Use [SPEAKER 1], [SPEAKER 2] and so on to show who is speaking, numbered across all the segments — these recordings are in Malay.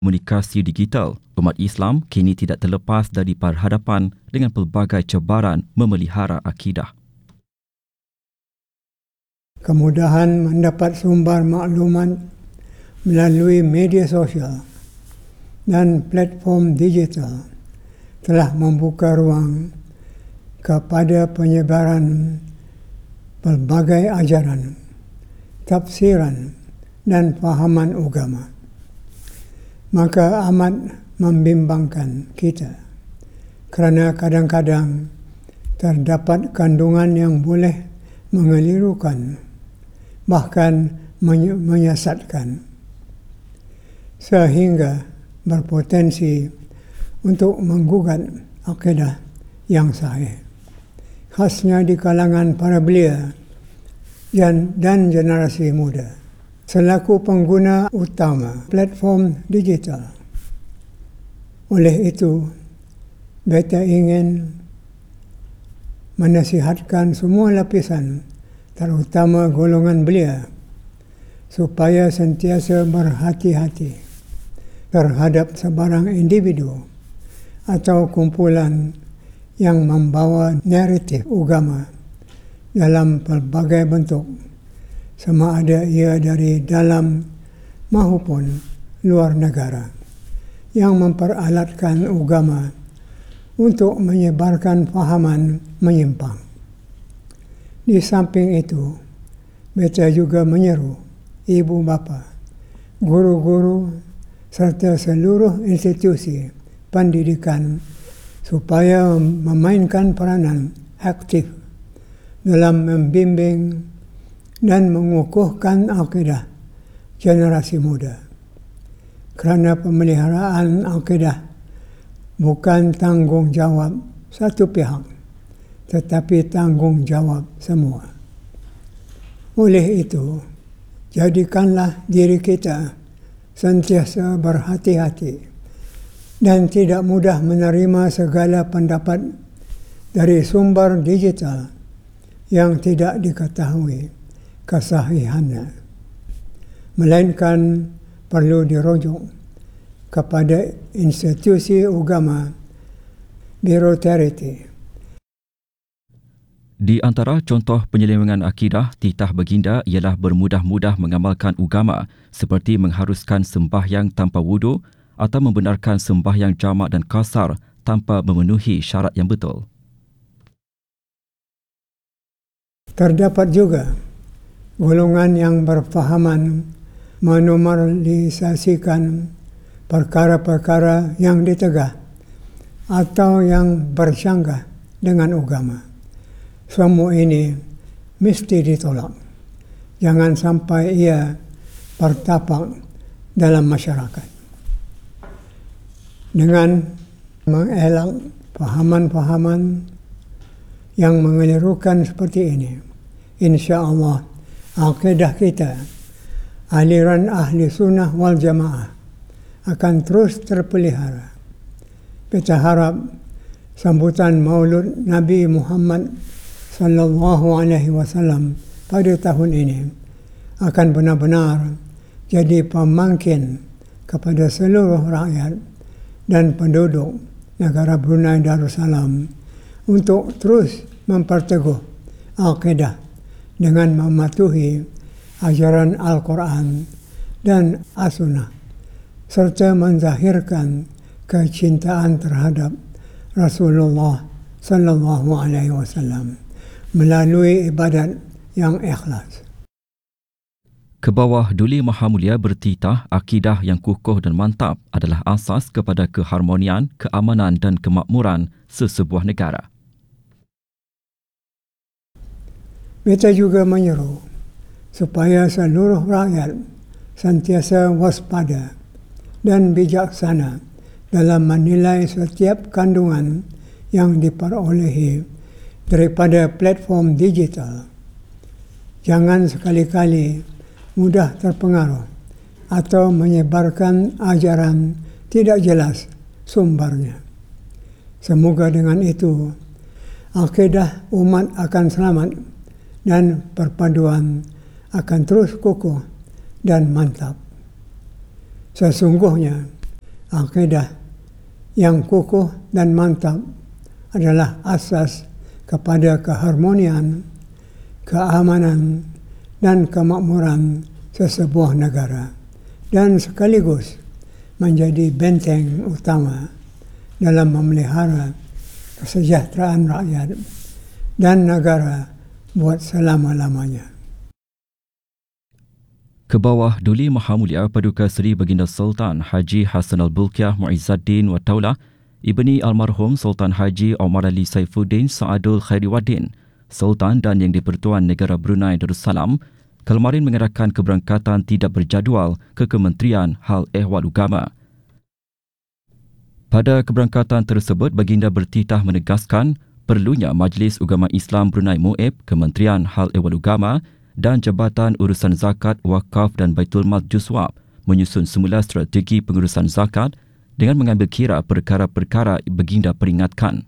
[SPEAKER 1] Komunikasi digital, umat Islam kini tidak terlepas dari berhadapan dengan pelbagai cabaran memelihara akidah.
[SPEAKER 2] Kemudahan mendapat sumber maklumat melalui media sosial dan platform digital telah membuka ruang kepada penyebaran pelbagai ajaran, tafsiran dan fahaman agama. Maka amat membimbangkan kita kerana kadang-kadang terdapat kandungan yang boleh mengelirukan, bahkan menyesatkan, sehingga berpotensi untuk menggugat akidah yang sahih, khasnya di kalangan para belia dan generasi muda. Selaku pengguna utama platform digital, oleh itu, beta ingin menasihatkan semua lapisan, terutama golongan belia, supaya sentiasa berhati-hati terhadap sebarang individu atau kumpulan yang membawa naratif agama dalam pelbagai bentuk, sama ada ia dari dalam maupun luar negara, yang memperalatkan agama untuk menyebarkan fahaman menyimpang. Di samping itu, beta juga menyeru ibu bapa, guru-guru serta seluruh institusi pendidikan supaya memainkan peranan aktif dalam membimbing dan mengukuhkan akidah generasi muda. Kerana pemeliharaan akidah bukan tanggungjawab satu pihak, tetapi tanggungjawab semua. Oleh itu, jadikanlah diri kita sentiasa berhati-hati dan tidak mudah menerima segala pendapat dari sumber digital yang tidak diketahui kesahihannya, melainkan perlu dirujuk kepada institusi agama berautoriti.
[SPEAKER 1] Di antara contoh penyelewengan akidah titah baginda ialah bermudah-mudah mengamalkan agama seperti mengharuskan sembahyang tanpa wudu atau membenarkan sembahyang jamak dan qasar tanpa memenuhi syarat yang betul.
[SPEAKER 2] Terdapat juga golongan yang berfahaman menormalisasikan perkara-perkara yang ditegah atau yang bercanggah dengan agama. Semua ini mesti ditolak. Jangan sampai ia bertapak dalam masyarakat. Dengan mengelak fahaman-fahaman yang mengelirukan seperti ini, insya-Allah akidah kita, aliran ahli sunnah wal jamaah, akan terus terpelihara. Kita harap sambutan Maulud Nabi Muhammad sallallahu alaihi wasallam pada tahun ini akan benar-benar jadi pemangkin kepada seluruh rakyat dan penduduk negara Brunei Darussalam untuk terus memperteguh akidah dengan mematuhi ajaran Al-Quran dan As-Sunnah, serta menzahirkan kecintaan terhadap Rasulullah sallallahu alaihi wasallam melalui ibadat yang ikhlas.
[SPEAKER 1] Kebawah Duli Maha Mulia bertitah akidah yang kukuh dan mantap adalah asas kepada keharmonian, keamanan dan kemakmuran sesebuah negara.
[SPEAKER 2] Beta juga menyeru supaya seluruh rakyat sentiasa waspada dan bijaksana dalam menilai setiap kandungan yang diperolehi daripada platform digital. Jangan sekali-kali mudah terpengaruh atau menyebarkan ajaran tidak jelas sumbernya. Semoga dengan itu akidah umat akan selamat dan perpaduan akan terus kukuh dan mantap. Sesungguhnya Akidah yang kukuh dan mantap adalah asas kepada keharmonian, keamanan dan kemakmuran sesebuah negara, dan sekaligus menjadi benteng utama dalam memelihara kesejahteraan rakyat dan negara buat selama-lamanya.
[SPEAKER 1] Kebawah Duli Mahamulia Paduka Seri Baginda Sultan Haji Hassan Al-Bolkiah Muizzaddin wa Taulah Ibni Almarhum Sultan Haji Omar Ali Saifuddin Saadul Khairiwaddin, Sultan dan Yang di-Pertuan Negara Brunei Darussalam, kemarin mengadakan keberangkatan tidak berjadual ke Kementerian Hal Ehwal Ugama. Pada keberangkatan tersebut, Baginda bertitah menegaskan perlunya Majlis Ugama Islam Brunei MUIB, Kementerian Hal Ehwal Ugama dan Jabatan Urusan Zakat, Wakaf dan Baitul Mal Juswab menyusun semula strategi pengurusan zakat dengan mengambil kira perkara-perkara Baginda peringatkan.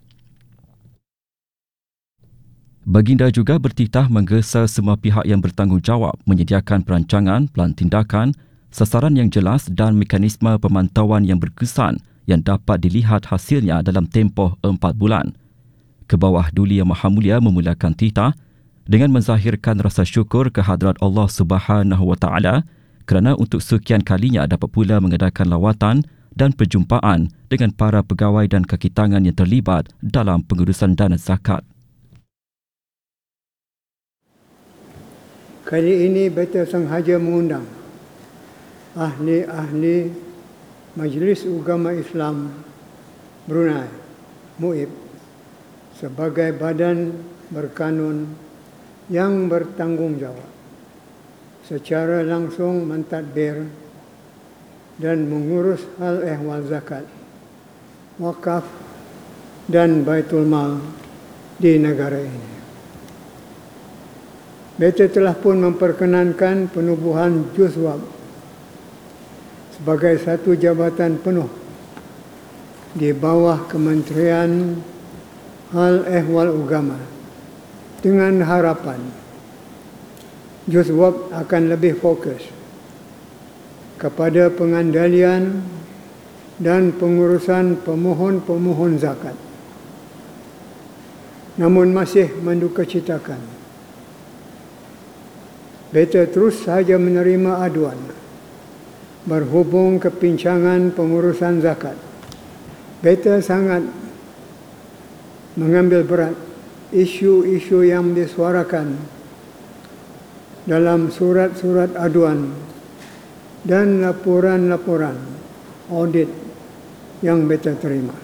[SPEAKER 1] Baginda juga bertitah menggesa semua pihak yang bertanggungjawab menyediakan perancangan, pelan tindakan, sasaran yang jelas dan mekanisme pemantauan yang berkesan yang dapat dilihat hasilnya dalam tempoh 4 bulan. Kebawah Duli Yang Mahamulia memulakan titah dengan menzahirkan rasa syukur kehadrat Allah Subhanahu Wa Taala kerana untuk sekian kalinya dapat pula mengadakan lawatan dan perjumpaan dengan para pegawai dan kaki tangan yang terlibat dalam pengurusan dana zakat.
[SPEAKER 2] Kali ini Beta sengaja mengundang ahli-ahli Majlis Ugama Islam Brunei MUIB sebagai badan berkanun yang bertanggungjawab secara langsung mentadbir dan mengurus hal ehwal zakat, wakaf dan baitul mal di negara ini. Beta telah pun memperkenankan penubuhan Juswab sebagai satu jabatan penuh di bawah Kementerian Hal Ehwal Ugama dengan harapan Juswab akan lebih fokus kepada pengandalian dan pengurusan pemohon-pemohon zakat. Namun masih mendukacitakan, Beta terus sahaja menerima aduan berhubung kepincangan pengurusan zakat. Beta sangat mengambil berat isu-isu yang disuarakan dalam surat-surat aduan dan laporan-laporan audit yang Beta terima.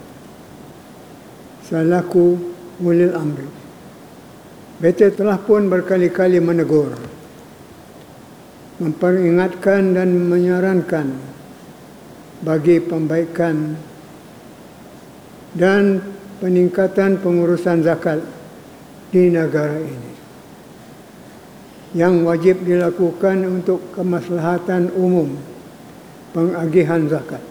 [SPEAKER 2] Selaku ulil amri, Beta telah pun berkali-kali menegur, memperingatkan dan menyarankan bagi pembaikan dan peningkatan pengurusan zakat di negara ini yang wajib dilakukan untuk kemaslahatan umum pengagihan zakat.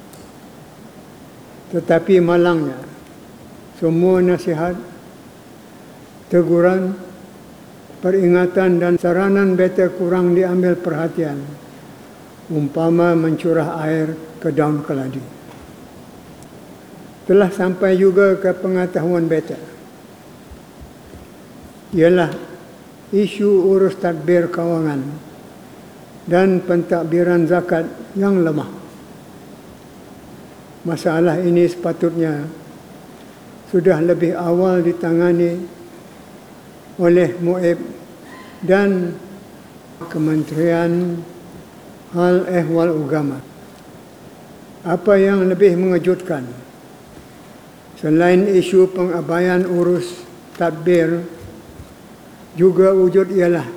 [SPEAKER 2] Tetapi malangnya, semua nasihat, teguran, peringatan dan saranan Beta kurang diambil perhatian, umpama mencurah air ke daun keladi. Telah sampai juga ke pengetahuan Beta ialah isu urus tadbir kewangan dan pentadbiran zakat yang lemah. Masalah ini sepatutnya sudah lebih awal ditangani oleh MUIB dan Kementerian Hal Ehwal Ugama. Apa yang lebih mengejutkan, selain isu pengabaian urus tadbir, juga wujud ialah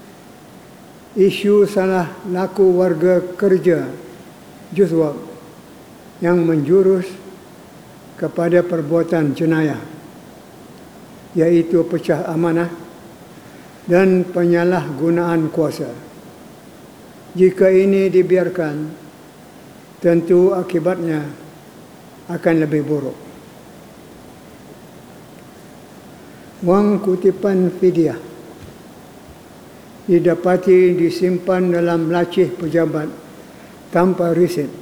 [SPEAKER 2] isu salah laku warga kerja Juswab yang menjurus kepada perbuatan jenayah, iaitu pecah amanah dan penyalahgunaan kuasa. Jika ini dibiarkan, tentu akibatnya akan lebih buruk. Wang kutipan fidyah didapati disimpan dalam lacih pejabat tanpa riset